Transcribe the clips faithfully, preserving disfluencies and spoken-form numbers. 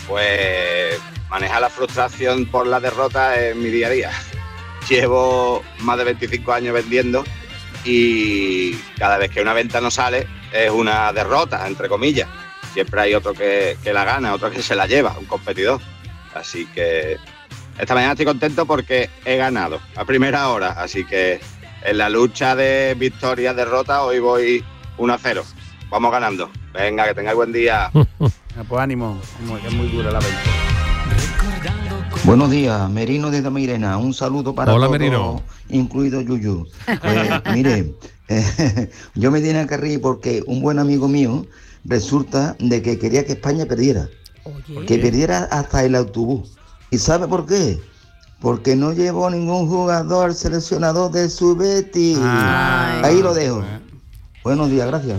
pues manejar la frustración por la derrota es mi día a día. Llevo más de veinticinco años vendiendo y cada vez que una venta no sale es una derrota, entre comillas. Siempre hay otro que, que la gana, otro que se la lleva, un competidor. Así que esta mañana estoy contento porque he ganado a primera hora. Así que en la lucha de victoria-derrota hoy voy uno a cero. Vamos ganando. Venga, que tengáis buen día. Pues ánimo, es muy dura la venta. Buenos días, Merino desde Mairena. Un saludo para Hola, todos, Merino. incluido Yuyu. Eh, mire, eh, yo me tenía que reír porque un buen amigo mío resulta de que quería que España perdiera. Oye. Que perdiera hasta el autobús. ¿Y sabe por qué? Porque no llevó ningún jugador seleccionador de su Betis. Ay. Ahí lo dejo. Buenos días, gracias.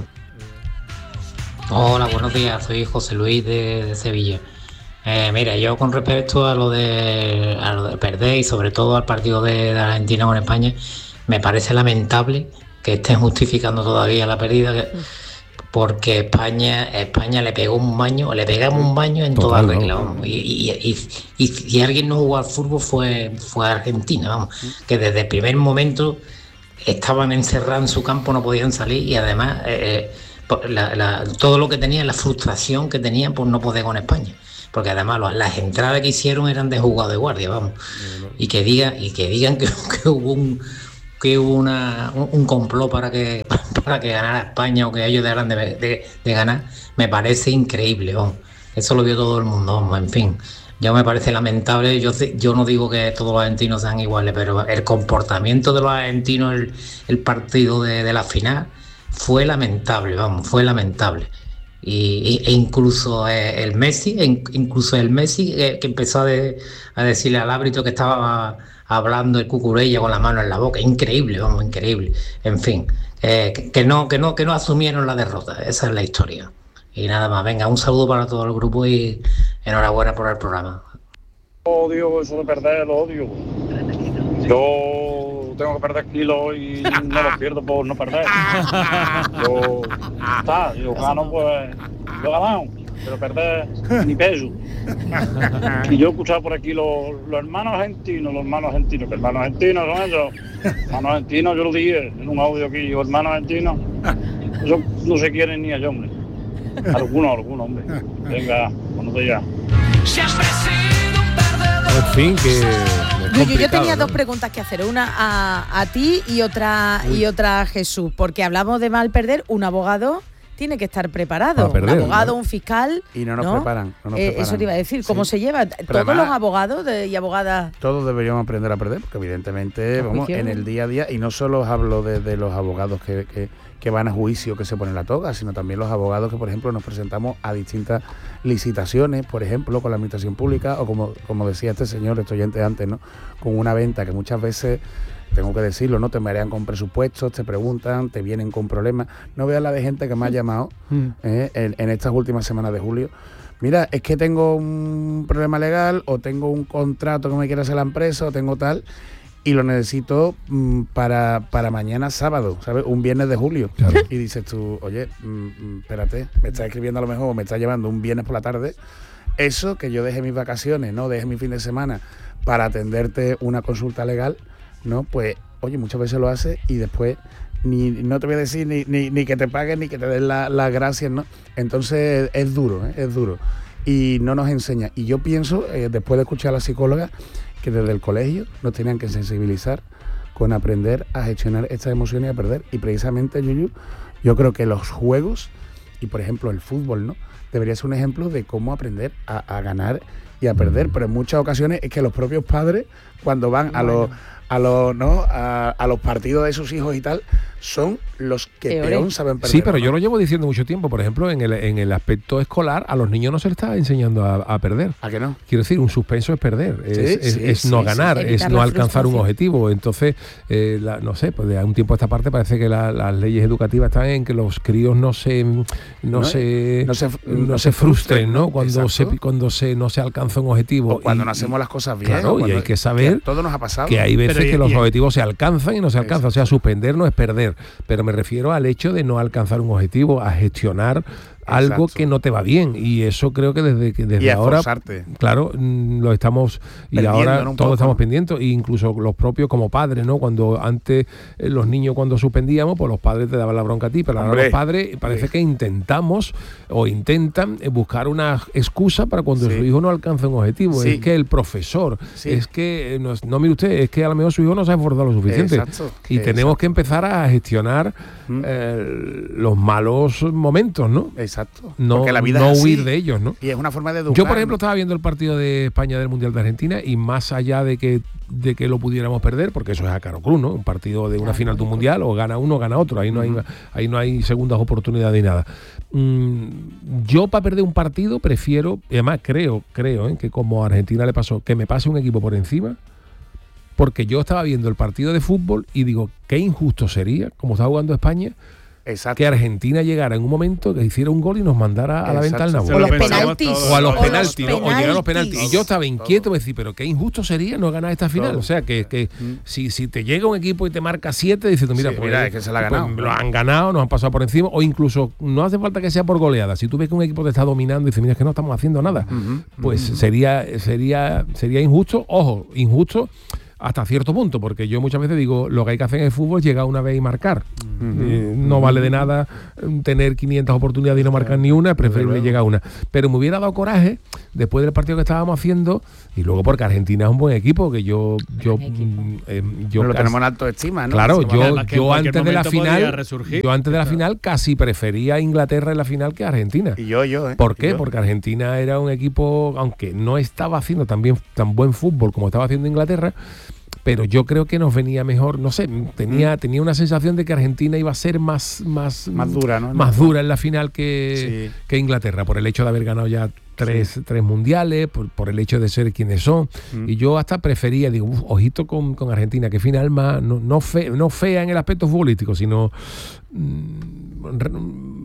Hola, buenos días. Soy José Luis de, de Sevilla. Eh, mira, yo con respecto a lo de a lo de perder y sobre todo al partido de, de Argentina con España, me parece lamentable que estén justificando todavía la pérdida, que, porque España España le pegó un baño, le pegamos un baño en toda regla, vamos. Y, y, y, y si alguien no jugó al fútbol fue, fue Argentina, vamos, que desde el primer momento estaban encerrados en su campo, no podían salir y además eh, la, la, todo lo que tenían, la frustración que tenían por no poder con España. Porque además las entradas que hicieron eran de jugado de guardia, vamos. Y que digan, y que digan que, que hubo un que hubo una, un, un complot para que para que ganara España o que ellos dejaran de, de, de ganar, me parece increíble, vamos. Eso lo vio todo el mundo, vamos, en fin. Ya me parece lamentable, yo, yo no digo que todos los argentinos sean iguales, pero el comportamiento de los argentinos, el, el partido de, de la final, fue lamentable, vamos, fue lamentable. Y, e incluso eh, el Messi, e incluso el Messi eh, que empezó a, de, a decirle al árbitro que estaba hablando el cucurella con la mano en la boca, increíble, vamos, increíble. En fin, eh, que, que no, que no, que no asumieron la derrota, esa es la historia. Y nada más, venga, un saludo para todo el grupo y enhorabuena por el programa. Odio eso de perder, lo odio. Yo tengo que perder kilos y no los pierdo por no perder. Yo, está, yo gano, pues, yo gano, pero perder ni peso. Y yo he escuchado por aquí los, los hermanos argentinos, los hermanos argentinos, que hermanos argentinos son ellos. Hermanos argentinos, yo lo dije en un audio aquí, yo, hermanos argentinos, ellos no se quieren ni a ellos, hombre. Algunos, algunos, hombre. Venga, buenos días. En fin, que... Yo, yo tenía ¿no? dos preguntas que hacer, una a, a ti y otra Uy. y otra a Jesús, porque hablamos de mal perder. Un abogado tiene que estar preparado, perder, un abogado, ¿no? Un fiscal. Y no nos ¿no? preparan. No nos eh, preparan. Eso te iba a decir, ¿cómo sí. se lleva? Pero todos además, los abogados de, y abogadas. Todos deberíamos aprender a perder, porque evidentemente vamos en el día a día, y no solo hablo de, de los abogados que, que, que van a juicio, que se ponen la toga, sino también los abogados que, por ejemplo, nos presentamos a distintas licitaciones, por ejemplo, con la administración pública, o como, como decía este señor, este oyente antes, ¿no? Con una venta que muchas veces, tengo que decirlo, ¿no? Te marean con presupuestos, te preguntan, te vienen con problemas. No veas la de gente que me ha llamado mm. eh, en, en estas últimas semanas de julio. Mira, es que tengo un problema legal, o tengo un contrato que me quiere hacer la empresa, o tengo tal, y lo necesito mm, para, para mañana sábado, ¿sabes? Un viernes de julio. Claro. Y dices tú, oye, mm, espérate, me estás escribiendo a lo mejor, me estás llevando un viernes por la tarde. Eso, que yo deje mis vacaciones, ¿no? Deje mi fin de semana para atenderte una consulta legal, ¿no? Pues, oye, muchas veces lo hace y después ni no te voy a decir ni, ni, ni que te paguen ni que te den las la gracias, ¿no? Entonces es duro, ¿eh? Es duro. Y no nos enseña. Y yo pienso, eh, después de escuchar a la psicóloga, que desde el colegio nos tenían que sensibilizar con aprender a gestionar estas emociones y a perder. Y precisamente, Yuyu, yo creo que los juegos, y por ejemplo el fútbol, ¿no? Debería ser un ejemplo de cómo aprender a, a ganar y a perder. Pero en muchas ocasiones es que los propios padres, cuando van a los... a los no a, a los partidos de sus hijos y tal, son los que peor saben perder. Sí, pero ¿no? yo lo llevo diciendo mucho tiempo. Por ejemplo, en el, en el aspecto escolar, a los niños no se les está enseñando a, a perder. ¿A qué no? Quiero decir, un suspenso es perder, es, sí, es, sí, es sí, no sí, ganar, sí, es no alcanzar un objetivo. Entonces, eh, la, no sé, pues de un tiempo a esta parte parece que la, las leyes educativas están en que los críos no se no, no se no se, no no se frustren, ¿no? Cuando se cuando se no se alcanza un objetivo. O cuando y, no hacemos las cosas bien. Claro, y hay que saber que todo nos ha pasado. Que hay veces pero, que y, los y, objetivos se alcanzan y no se alcanzan. O sea, suspender no es perder, pero me refiero al hecho de no alcanzar un objetivo, a gestionar algo Exacto. que no te va bien, y eso creo que desde que desde y ahora, esforzarte. claro, mm, lo estamos y Perdiendo, ahora ¿no? Un todos poco. estamos pendientes, e incluso los propios como padres, ¿no? Cuando antes eh, los niños cuando suspendíamos, pues los padres te daban la bronca a ti, pero ahora Hombre, los padres parece sí. que intentamos o intentan eh, buscar una excusa para cuando Sí. su hijo no alcanza un objetivo. Sí. Es que el profesor, Sí. es que eh, no, no mire usted, es que a lo mejor su hijo no se ha esforzado lo suficiente. Exacto. Y Exacto. tenemos que empezar a gestionar Mm. eh, los malos momentos, ¿no? Exacto. No, Porque la vida no es así. huir de ellos, ¿no? Y es una forma de educar. Yo, por ejemplo, estaba viendo el partido de España del Mundial de Argentina, y más allá de que de que lo pudiéramos perder, porque eso es a caro cruz, ¿no? Un partido de una Claro, final de un lógico. mundial, o gana uno o gana otro, ahí no hay Ujú. ahí no hay segundas oportunidades ni nada. Mm, yo para perder un partido prefiero, y además creo, creo, ¿eh? que como a Argentina le pasó, que me pase un equipo por encima, porque yo estaba viendo el partido de fútbol y digo, qué injusto sería, como está jugando España, Exacto. que Argentina llegara en un momento que hiciera un gol y nos mandara a la venta al Exacto. Nabo. O los pensamos penaltis. todos. O a los O los penaltis, ¿no? O llegar a los penaltis. penaltis. Y yo estaba Todo. inquieto, me decía, pero qué injusto sería no ganar esta final. Todo. O sea, que, que Mm. si, si te llega un equipo y te marca siete, dices tú, mira, Sí, pues, mira, es que se la ha pues, ganado. lo han ganado, nos han pasado por encima, o incluso no hace falta que sea por goleada. Si tú ves que un equipo te está dominando y dices, mira, es que no estamos haciendo nada, Ujú, pues ujú. sería, sería, sería injusto, ojo, injusto hasta cierto punto, porque yo muchas veces digo, lo que hay que hacer en el fútbol es llegar una vez y marcar. Eh, no vale de nada eh, tener quinientas oportunidades y no marcar ni una, es preferible luego. llegar a una. Pero me hubiera dado coraje después del partido que estábamos haciendo, y luego porque Argentina es un buen equipo, que yo yo Gran equipo. mm, eh, yo Pero lo casi- tenemos en alto estima, ¿no? Claro, Sí, yo, además que en yo cualquier antes de la momento podría final, resurgir. yo antes de la final casi prefería a Inglaterra en la final que a Argentina. Y yo, yo, ¿eh? ¿Por Y qué? yo. Porque Argentina era un equipo, aunque no estaba haciendo tan bien, tan buen fútbol como estaba haciendo Inglaterra, pero yo creo que nos venía mejor, no sé, tenía, tenía una sensación de que Argentina iba a ser más, más, Más dura, ¿no? más dura en la final que, Sí. que Inglaterra, por el hecho de haber ganado ya tres, tres mundiales, por, por el hecho de ser quienes son. Mm. Y yo hasta prefería, digo, uf, ojito con, con Argentina, que final más, no, no, fe, no fea en el aspecto futbolístico, sino mm, re-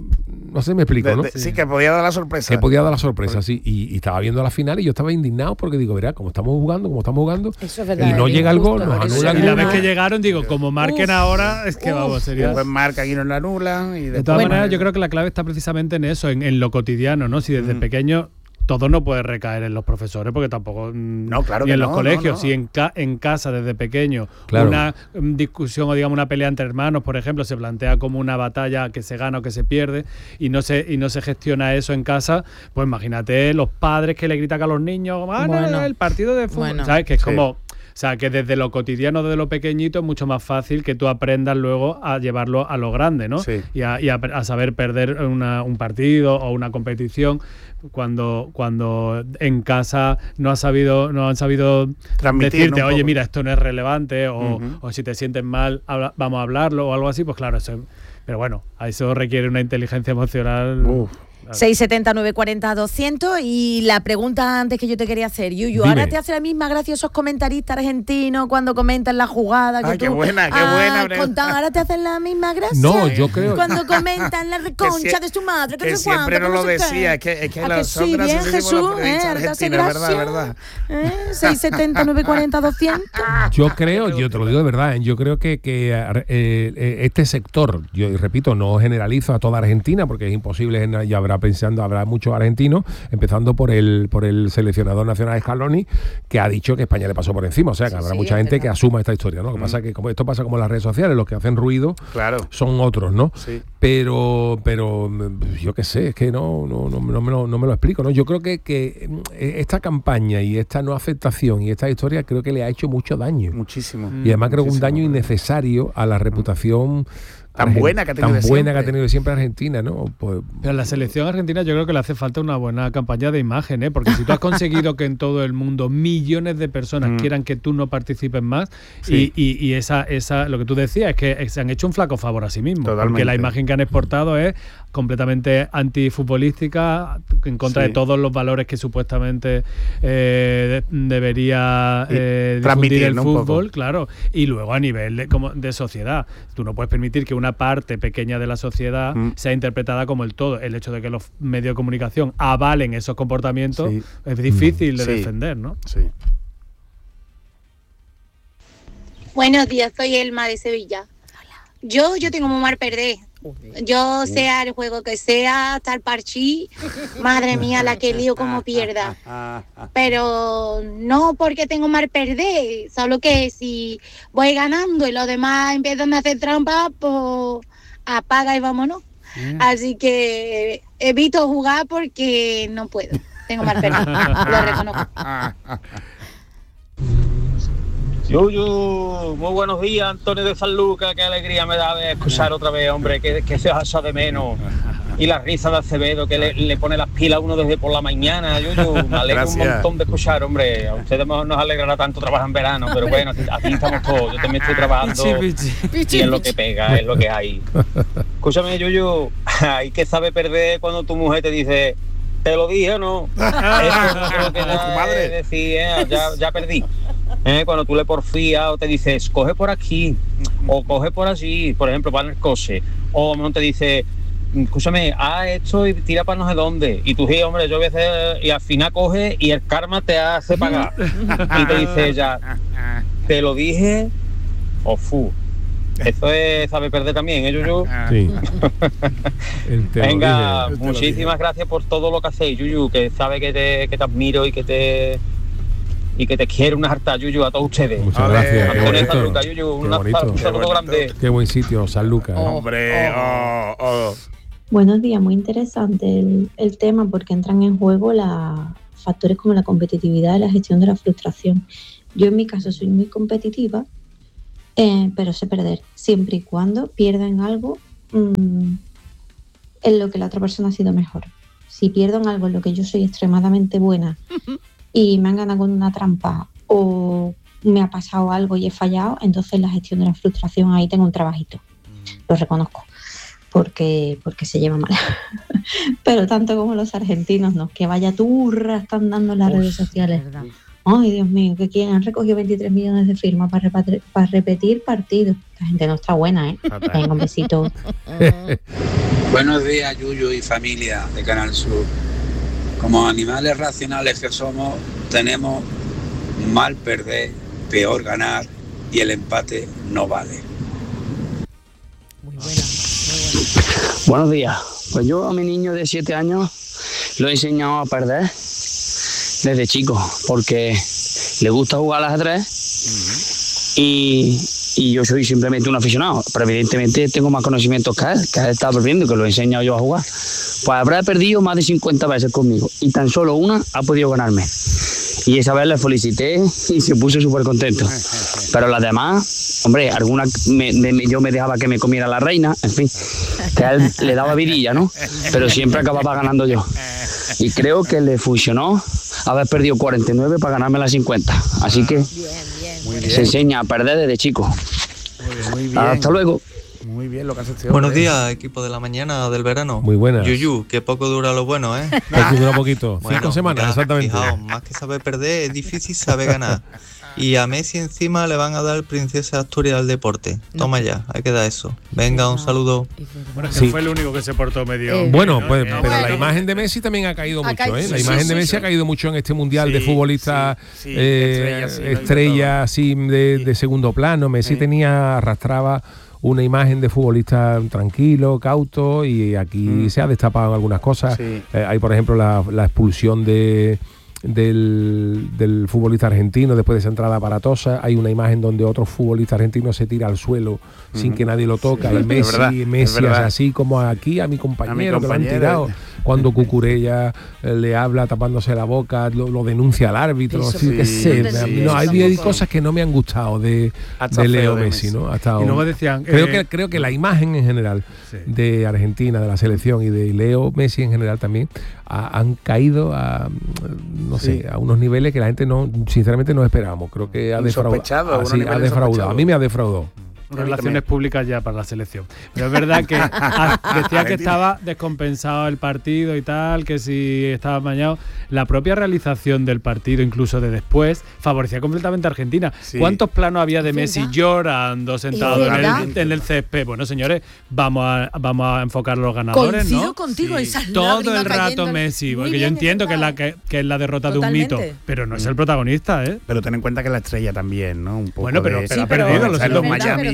no sé, me explico, De- ¿no? de- sí, que podía dar la sorpresa. Que podía dar la sorpresa, sí. Y, y estaba viendo la final y yo estaba indignado porque digo, verá, como estamos jugando, como estamos jugando, Eso es verdad. y no es llega el injusto, gol, nos por eso anulan es Y la una- vez verdad. que llegaron, digo, como marquen Uf, ahora, es que uf. vamos, sería... Después marca aquí nos la anulan. Y De después- todas Bueno. maneras, yo creo que la clave está precisamente en eso, en, en lo cotidiano, ¿no? Si desde Mm. pequeño todo no puede recaer en los profesores, porque tampoco... No, claro Ni que en los no, colegios, no, no. si en, ca- en casa desde pequeño Claro. una mm, discusión o digamos una pelea entre hermanos, por ejemplo, se plantea como una batalla que se gana o que se pierde y no se, y no se gestiona eso en casa, pues imagínate los padres que le gritan a los niños, ah, no, Bueno. el partido de fútbol, Bueno. ¿sabes? Que es Sí. como... O sea, que desde lo cotidiano, desde lo pequeñito, es mucho más fácil que tú aprendas luego a llevarlo a lo grande, ¿no? Sí. Y, a, y a- a saber perder una- un partido o una competición cuando, cuando en casa no has sabido, no han sabido Transmitir, decirte, ¿no? Un oye, poco. mira, esto no es relevante, o, Ujú. o si te sientes mal, habla- vamos a hablarlo, o algo así, pues claro, eso, pero bueno, a eso requiere una inteligencia emocional. Uf. seis setenta, nueve cuarenta, doscientos. Y la pregunta antes que yo te quería hacer, Yuyu, Dime. ¿ahora te hace la misma gracia esos comentaristas argentinos cuando comentan la jugada? Que Ay, qué tú buena, qué has buena pregunta. contado? ¿Ahora te hacen la misma gracia? No, yo creo- Cuando comentan la reconcha sie- de su madre, que, que no sé siempre cuánto, no lo sé qué. decía, es que- es que ¿A los- sí, son bien, graciosísimos Jesús, los periodistas ¿eh? Ahora te hace argentinos, verdad, gracia. verdad. ¿Eh? seis setenta, nueve cuarenta, doscientos. Yo creo, yo te lo digo de verdad, ¿eh? yo creo que, que eh, eh, este sector, yo repito, no generalizo a toda Argentina porque es imposible, y habrá pensando, habrá muchos argentinos, empezando por el por el seleccionador nacional Scaloni, que ha dicho que España le pasó por encima, o sea que Sí, habrá sí, mucha es gente que verdad. asuma esta historia, ¿no? Lo que pasa es que como esto pasa como en las redes sociales, los que hacen ruido Claro. son otros, ¿no? Sí. Pero, pero mm, yo qué sé, es que no, no, no, no me lo, no me lo explico, ¿no? Yo creo que, que mm, esta campaña y esta no aceptación y esta historia creo que le ha hecho mucho daño. Muchísimo. Y además creo que un Muchísimo. daño innecesario a la reputación Tan argen- buena que ha tenido tan de buena siempre. que ha tenido siempre Argentina, ¿no? Pues, Pero a la selección argentina yo creo que le hace falta una buena campaña de imagen, ¿eh? Porque si tú has conseguido que en todo el mundo millones de personas Mm. quieran que tú no participes más, Sí. y, y- y esa, esa, lo que tú decías es que se han hecho un flaco favor a sí mismos. Porque Totalmente. la imagen que han exportado es completamente antifutbolística, en contra Sí. de todos los valores que supuestamente eh, de- debería Y eh, difundir transmitir, el ¿no? Un poco. fútbol, claro. Y luego a nivel de, como de sociedad. Tú no puedes permitir que una parte pequeña de la sociedad Mm. sea interpretada como el todo. El hecho de que los medios de comunicación avalen esos comportamientos Sí. es difícil de Sí. defender, ¿no? Sí. Buenos días, soy Elma de Sevilla. Yo, yo tengo muy mal perder. Yo sea el juego que sea, hasta el parchí, madre mía, la que lío como pierda. Pero no porque tengo mal perder, solo que si voy ganando y los demás empiezan a hacer trampa, pues apaga y vámonos. Así que evito jugar porque no puedo, tengo mal perder, lo reconozco. Yuyu, muy buenos días, Antonio de San Lucas, qué alegría me da de escuchar otra vez, hombre, que, que se os echa de menos. Y la risa de Acevedo, que le, le pone las pilas a uno desde por la mañana, Yuyu, me alegra un montón de escuchar, hombre. A ustedes nos alegrará tanto trabajar en verano, pero bueno, aquí estamos todos, yo también estoy trabajando y es lo que pega, es lo que hay. Escúchame, Yuyu, hay que saber perder cuando tu mujer te dice, te lo dije o no. Eso no lo que da es decir, eh, ya, ya perdí. Eh, cuando tú le porfías o te dices, coge por aquí o coge por allí, por ejemplo, para el coche, o no te dice, escúchame, haz esto y tira para no sé dónde, y tú dices, hombre, yo voy a hacer, y al final coge y el karma te hace pagar, y te dice ella, te lo dije, o fu. Eso es saber perder también, ¿eh, Yuyu? Sí. Venga, muchísimas gracias por todo lo que hacéis, Yuyu, que sabe que te, que te admiro y que te y que te quiero una harta, Yuyu, a todos ustedes. Muchas gracias. Antonio de San Lucas, Yuyu, un saludo grande. Qué buen sitio, San Lucas. Oh, hombre, oh, oh. Buenos días, muy interesante el, el tema porque entran en juego la, factores como la competitividad y la gestión de la frustración. Yo en mi caso soy muy competitiva, eh, pero sé perder, siempre y cuando pierda en algo mmm, en lo que la otra persona ha sido mejor. Si pierdo en algo en lo que yo soy extremadamente buena y me han ganado con una trampa o me ha pasado algo y he fallado, entonces la gestión de la frustración, ahí tengo un trabajito, lo reconozco, porque, porque se lleva mal. Pero tanto como los argentinos, no, que vaya turra están dando en las Uf, redes sociales. Ay, Dios mío, que quieren, han recogido veintitrés millones de firmas para, repatri- para repetir partidos. La gente no está buena, ¿eh? Venga, un besito. Buenos días, Yuyu y familia de Canal Sur. Como animales racionales que somos, tenemos mal perder, peor ganar y el empate no vale. Muy buena, muy buena. Buenos días. Pues yo a mi niño de siete años lo he enseñado a perder desde chico, porque le gusta jugar al ajedrez uh-huh. y, y yo soy simplemente un aficionado, pero evidentemente tengo más conocimientos que él, que él está perdiendo, que lo he enseñado yo a jugar. Pues habrá perdido más de cincuenta veces conmigo y tan solo una ha podido ganarme. Y esa vez le felicité y se puso súper contento. Pero las demás, hombre, algunas me, me, yo me dejaba que me comiera la reina, en fin, que a él le daba vidilla, ¿no? Pero siempre acababa ganando yo. Y creo que le funcionó haber perdido cuarenta y nueve para ganarme las cincuenta. Así que Bien, bien, muy bien. Se enseña a perder desde chico. Muy bien, muy bien. Hasta luego. Muy bien lo que hace este Buenos hombre. días, equipo de la mañana del verano. Muy buenas. Yuyu, que poco dura lo bueno, ¿eh? Poco dura poquito. Bueno, Cinco semanas, ya, exactamente. Fijaos, más que saber perder, es difícil saber ganar. Y a Messi encima le van a dar Princesa de Asturias al deporte. Toma no. ya, hay que dar eso. Venga, un saludo. Bueno, es que sí. fue el único que se portó medio... Eh, bueno, pues, no, pero no, la no. imagen de Messi también ha caído ha mucho, caído, ¿eh? sí, La sí, imagen sí, de Messi sí. ha caído mucho en este mundial sí, de futbolistas, sí, sí, eh, estrellas, sí, estrella, así de, sí. de segundo plano. Messi sí. tenía, arrastraba una imagen de futbolista tranquilo, cauto, y aquí mm. se ha destapado algunas cosas. Sí. Eh, hay, por ejemplo, la, la expulsión de Del, del futbolista argentino después de esa entrada aparatosa. Hay una imagen donde otro futbolista argentino se tira al suelo uh-huh. sin que nadie lo toca, sí, y Messi, es verdad, Messi es verdad. así como aquí a mi compañero, a mi compañero que lo han tirado. Cuando Cucurella eh, le habla tapándose la boca, lo, lo denuncia al árbitro. Eso, así, sí, que sé, sí, no, hay, hay poco. cosas que no me han gustado de, de Leo de Messi, ¿no? Hasta y luego decían, creo, eh, que, creo que la imagen en general sí. de Argentina, de la selección y de Leo Messi en general también a, han caído a no sí. sé, a unos niveles que la gente no, sinceramente no esperábamos. Creo que ha defraudado. Así, ha defraudado. A mí me ha defraudado. Relaciones públicas ya para la selección. Pero es verdad que decía que estaba descompensado el partido y tal, que si estaba mañado. La propia realización del partido, incluso de después, favorecía completamente a Argentina. Sí. ¿Cuántos planos había de Messi llorando, sentado en el, en el césped? Bueno, señores, vamos a, vamos a enfocar a los ganadores, Coincido ¿no? contigo, sí. Esas todo el rato cayendo. Messi, porque yo entiendo que es, la, que, que es la derrota Totalmente. de un mito, pero no es el protagonista, ¿eh? Pero ten en cuenta que la estrella también, ¿no? Un poco bueno, pero, de, pero sí, ha perdido, pero, lo o sea, siento los mucho. Miami,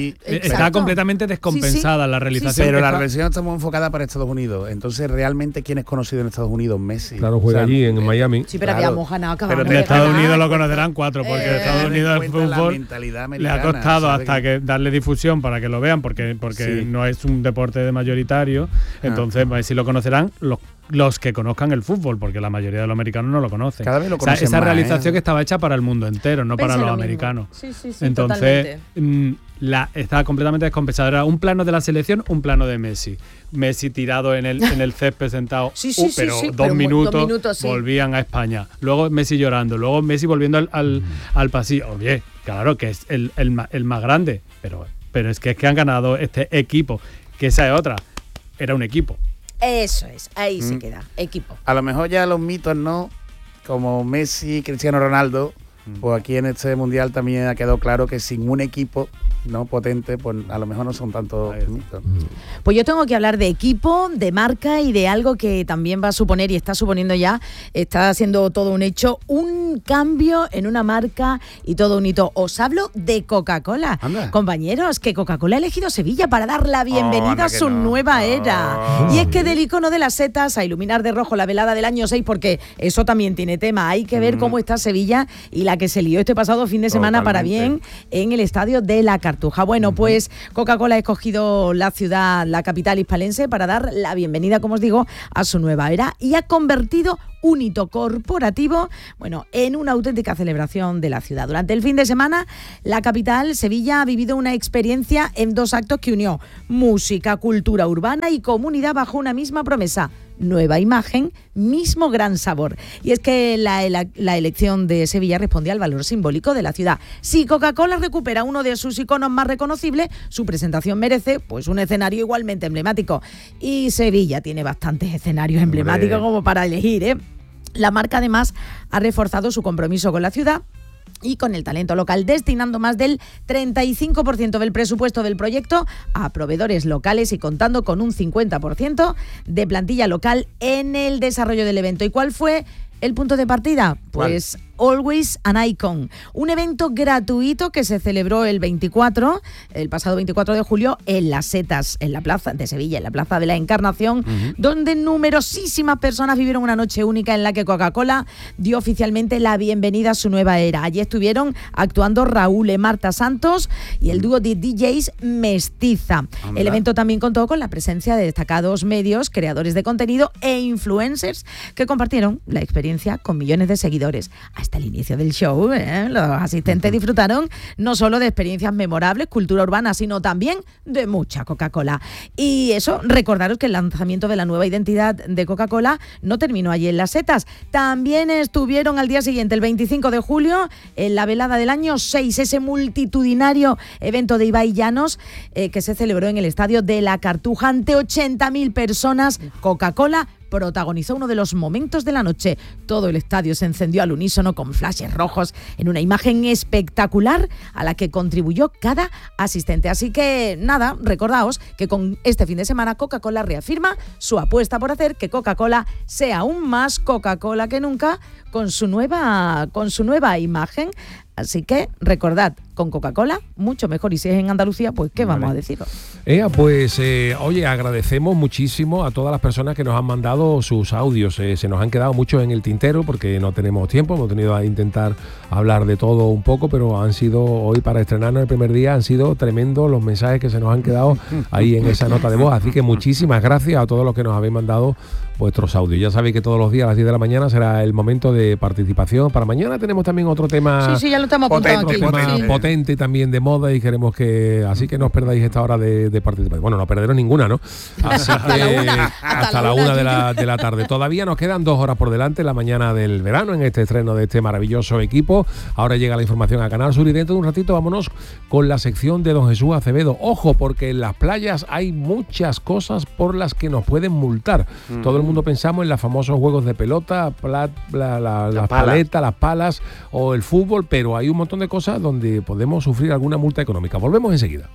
sí, está completamente descompensada sí, sí. la realización. Sí, pero está... la realización está muy enfocada para Estados Unidos. Entonces, realmente, ¿quién es conocido en Estados Unidos? Messi. Claro, juega o sea, allí en Miami. Sí, pero claro. habíamos ganado. Pero en Estados Unidos lo conocerán cuatro, porque en eh, Estados Unidos el fútbol le ha costado hasta que... que darle difusión para que lo vean, porque, porque sí. no es un deporte de mayoritario. Entonces, ah. Messi lo conocerán los los que conozcan el fútbol, porque la mayoría de los americanos no lo conocen. Cada vez lo conocen o sea, esa más, realización ¿eh? que estaba hecha para el mundo entero, no Pensé para los lo americanos. Sí, sí, sí, entonces, mmm, la, estaba completamente descompensada. Era un plano de la selección, un plano de Messi. Messi tirado en el, en el césped sentado, sí, sí, uh, pero, sí, sí, dos, pero minutos, dos minutos sí. volvían a España. Luego Messi llorando, luego Messi volviendo al, al, al pasillo. Oye, claro que es el, el, el más grande, pero, pero es que es que han ganado este equipo, que esa es otra, era un equipo. Eso es, ahí mm. se queda, equipo. A lo mejor ya los mitos, ¿no? Como Messi, Cristiano Ronaldo, mm. pues aquí en este Mundial también ha quedado claro que sin un equipo no potente, pues a lo mejor no son tantos mitos. Pues yo tengo que hablar de equipo, de marca y de algo que también va a suponer y está suponiendo ya, está haciendo todo un hecho, un cambio en una marca y todo un hito. Os hablo de Coca-Cola. Anda. Compañeros, que Coca-Cola ha elegido Sevilla para dar la bienvenida oh, a su no. nueva era. Oh. Y es que del icono de las setas a iluminar de rojo la velada del año seis, porque eso también tiene tema. Hay que ver mm. cómo está Sevilla y la que se lió este pasado fin de semana Totalmente. Para bien en el estadio de la Cartuja. Bueno, pues Coca-Cola ha escogido la ciudad, la capital hispalense, para dar la bienvenida, como os digo, a su nueva era y ha convertido un hito corporativo, bueno, en una auténtica celebración de la ciudad. Durante el fin de semana, la capital, Sevilla, ha vivido una experiencia en dos actos que unió música, cultura urbana y comunidad bajo una misma promesa. Nueva imagen, mismo gran sabor. Y es que la, la, la elección de Sevilla responde al valor simbólico de la ciudad. Si Coca-Cola recupera uno de sus iconos más reconocibles, su presentación merece pues un escenario igualmente emblemático. Y Sevilla tiene bastantes escenarios emblemáticos como para elegir, ¿eh? La marca además ha reforzado su compromiso con la ciudad y con el talento local, destinando más del treinta y cinco por ciento del presupuesto del proyecto a proveedores locales y contando con un cincuenta por ciento de plantilla local en el desarrollo del evento. ¿Y cuál fue el punto de partida? Pues ¿Cuál? Always an Icon, un evento gratuito que se celebró el veinticuatro, el pasado veinticuatro de julio, en Las Setas, en la plaza de Sevilla, en la Plaza de la Encarnación, uh-huh. donde numerosísimas personas vivieron una noche única en la que Coca-Cola dio oficialmente la bienvenida a su nueva era. Allí estuvieron actuando Raúl y Marta Santos y el dúo de D Js Mestiza. Anda. El evento también contó con la presencia de destacados medios, creadores de contenido e influencers que compartieron la experiencia con millones de seguidores. Hasta el inicio del show, ¿eh? Los asistentes disfrutaron no solo de experiencias memorables, cultura urbana, sino también de mucha Coca-Cola. Y eso, recordaros que el lanzamiento de la nueva identidad de Coca-Cola no terminó allí en Las Setas. También estuvieron al día siguiente, el veinticinco de julio, en la velada del año seis, ese multitudinario evento de Ibai Llanos eh, que se celebró en el estadio de la Cartuja ante ochenta mil personas. Coca-Cola protagonizó uno de los momentos de la noche. Todo el estadio se encendió al unísono con flashes rojos en una imagen espectacular a la que contribuyó cada asistente. Así que nada, recordaos que con este fin de semana Coca-Cola reafirma su apuesta por hacer que Coca-Cola sea aún más Coca-Cola que nunca con su nueva, con su nueva imagen. Así que recordad, con Coca-Cola, mucho mejor. Y si es en Andalucía, pues ¿qué vamos vale. a deciros? Ea, pues, eh, oye, agradecemos muchísimo a todas las personas que nos han mandado sus audios. Eh, se nos han quedado muchos en el tintero porque no tenemos tiempo. Hemos tenido a intentar hablar de todo un poco, pero han sido, hoy para estrenarnos el primer día, han sido tremendos los mensajes que se nos han quedado ahí en esa nota de voz. Así que muchísimas gracias a todos los que nos habéis mandado vuestros audios. Ya sabéis que todos los días a las diez de la mañana será el momento de participación. Para mañana tenemos también otro tema... Sí, sí, ya lo estamos apuntando aquí. Tema sí. potente también de moda y queremos que... Así que no os perdáis esta hora de, de participar. Bueno, no perderos ninguna, ¿no? Así hasta que, la una. Hasta, hasta la una de la, de la tarde. Todavía nos quedan dos horas por delante, la mañana del verano, en este estreno de este maravilloso equipo. Ahora llega la información a Canal Sur y dentro de un ratito vámonos con la sección de don Jesús Acevedo. Ojo, porque en las playas hay muchas cosas por las que nos pueden multar. Mm. Todo el mundo pensamos en los famosos juegos de pelota, pla, la, la, la las pala. paletas, las palas o el fútbol, pero hay un montón de cosas donde podemos sufrir alguna multa económica. Volvemos enseguida.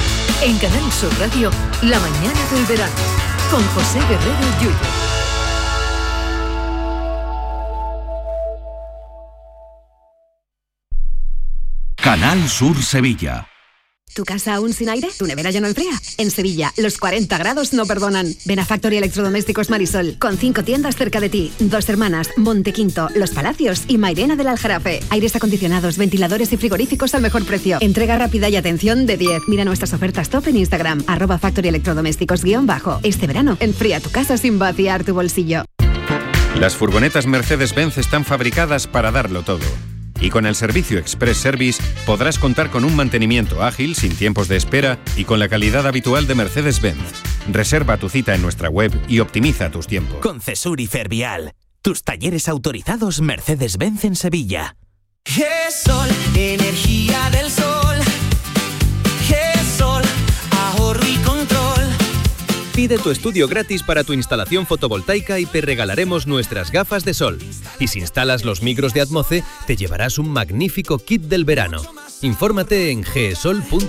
En Canal Sur Radio, la mañana del verano, con José Guerrero Yuyo. Canal Sur Sevilla. ¿Tu casa aún sin aire? ¿Tu nevera ya no enfría? En Sevilla, los cuarenta grados no perdonan. Ven a Factory Electrodomésticos Marisol, con cinco tiendas cerca de ti. Dos Hermanas, Montequinto, Los Palacios y Mairena del Aljarafe. Aires acondicionados, ventiladores y frigoríficos al mejor precio. Entrega rápida y atención de diez. Mira nuestras ofertas top en Instagram, arroba Factory Electrodomésticos guión bajo. Este verano, enfría tu casa sin vaciar tu bolsillo. Las furgonetas Mercedes-Benz están fabricadas para darlo todo. Y con el servicio Express Service podrás contar con un mantenimiento ágil, sin tiempos de espera y con la calidad habitual de Mercedes-Benz. Reserva tu cita en nuestra web y optimiza tus tiempos. Con Cesur y Fervial, tus talleres autorizados Mercedes-Benz en Sevilla. G-Sol, energía del sol. G-Sol, ahorro y control. Pide tu estudio gratis para tu instalación fotovoltaica y te regalaremos nuestras gafas de sol. Y si instalas los micros de Atmoce, te llevarás un magnífico kit del verano. Infórmate en gesol punto com.